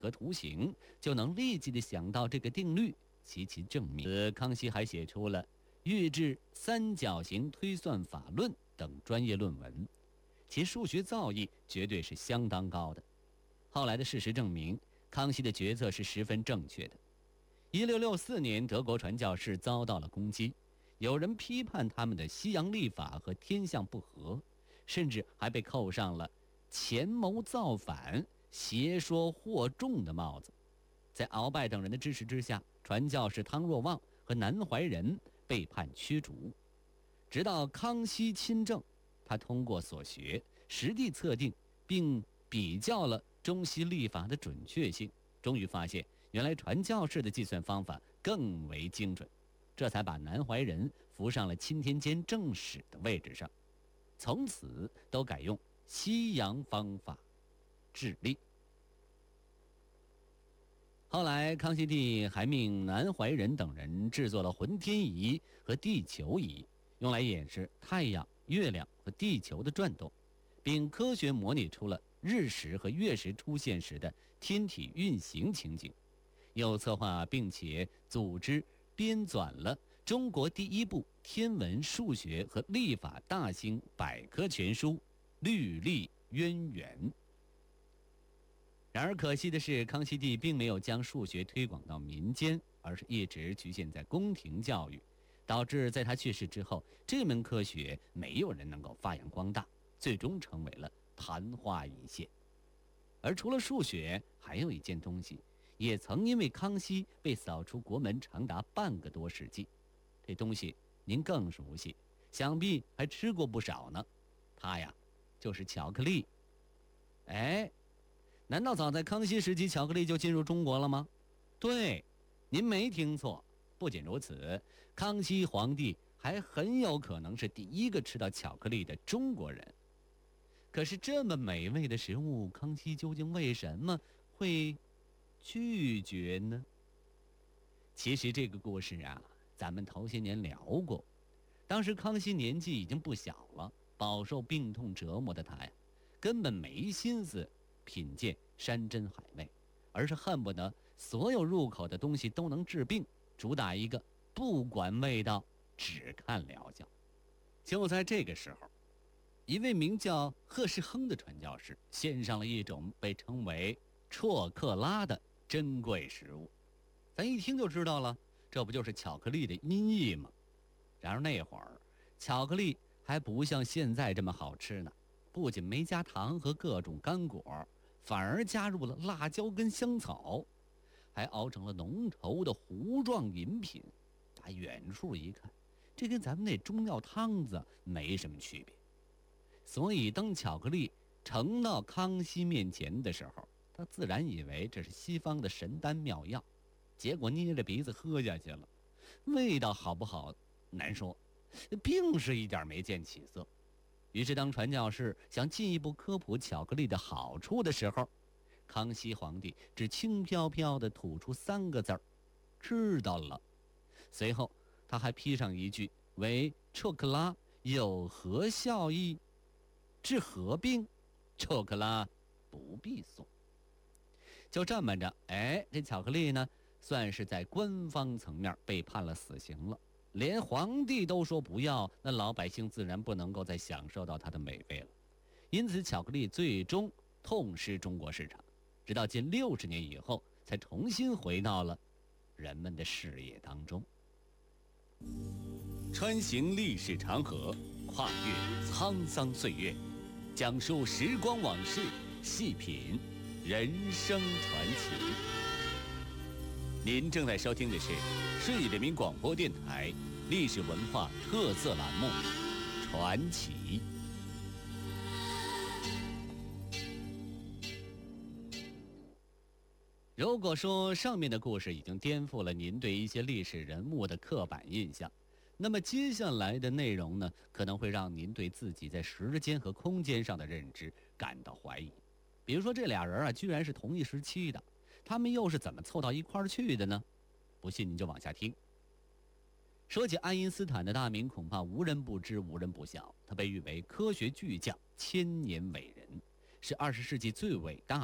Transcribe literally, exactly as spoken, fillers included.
和图形，就能立即地想到这个定律及其证明。此康熙还写出了《预制三角形推算法论》等专业论文，其数学造诣绝对是相当高的。后来的事实证明，康熙的决策是十分正确的。一六六四年，德国传教士遭到了攻击，有人批判他们的西洋历法和天象不合，甚至还被扣上了潜谋造反、邪说惑众的帽子。在鳌拜等人的支持之下，传教士汤若望和南怀仁被判驱逐。直到康熙亲政，他通过所学实地测定，并比较了中西历法的准确性，终于发现原来传教士的计算方法更为精准，这才把南怀仁扶上了钦天监正史的位置上。从此都改用西洋方法治历。后来康熙帝还命南怀仁等人制作了浑天仪和地球仪，用来演示太阳、月亮和地球的转动，并科学模拟出了日食和月食出现时的天体运行情景。又策划并且组织编纂了中国第一部天文、数学和历法大型百科全书《律历渊源》。然而可惜的是，康熙帝并没有将数学推广到民间，而是一直局限在宫廷教育，导致在他去世之后，这门科学没有人能够发扬光大，最终成为了昙花一现。而除了数学，还有一件东西也曾因为康熙被扫出国门长达半个多世纪，这东西您更熟悉，想必还吃过不少呢。它呀，就是巧克力。哎，难道早在康熙时期巧克力就进入中国了吗？对，您没听错。不仅如此，康熙皇帝还很有可能是第一个吃到巧克力的中国人。可是这么美味的食物，康熙究竟为什么会拒绝呢？其实这个故事啊，咱们头些年聊过。当时康熙年纪已经不小了，饱受病痛折磨的他呀，根本没心思品鉴山珍海味，而是恨不得所有入口的东西都能治病，主打一个不管味道，只看疗效。就在这个时候，一位名叫贺世亨的传教士献上了一种被称为啜克拉的珍贵食物。咱一听就知道了，这不就是巧克力的音译吗？然而那会儿巧克力还不像现在这么好吃呢，不仅没加糖和各种干果，反而加入了辣椒跟香草，还熬成了浓稠的糊状饮品。打远处一看，这跟咱们那中药汤子没什么区别。所以当巧克力呈到康熙面前的时候，他自然以为这是西方的神丹妙药，结果捏着鼻子喝下去了。味道好不好难说，并是一点没见起色。于是当传教士想进一步科普巧克力的好处的时候，康熙皇帝只轻飘飘地吐出三个字儿：知道了。随后他还批上一句：为啜克拉有何效益？治何病？啜克拉不必送。就这么着，哎，这巧克力呢，算是在官方层面被判了死刑了。连皇帝都说不要，那老百姓自然不能够再享受到它的美味了。因此巧克力最终痛失中国市场，直到近六十年以后才重新回到了人们的视野当中。穿行历史长河，跨越沧桑岁月，讲述时光往事，细品人生传奇。您正在收听的是顺义人民广播电台历史文化特色栏目《传奇》。如果说上面的故事已经颠覆了您对一些历史人物的刻板印象，那么接下来的内容呢，可能会让您对自己在时间和空间上的认知感到怀疑。比如说这俩人啊，居然是同一时期的，他们又是怎么凑到一块儿去的呢？不信您就往下听。说起爱因斯坦的大名，恐怕无人不知，无人不晓。他被誉为科学巨匠、千年伟人，是二十世纪最伟大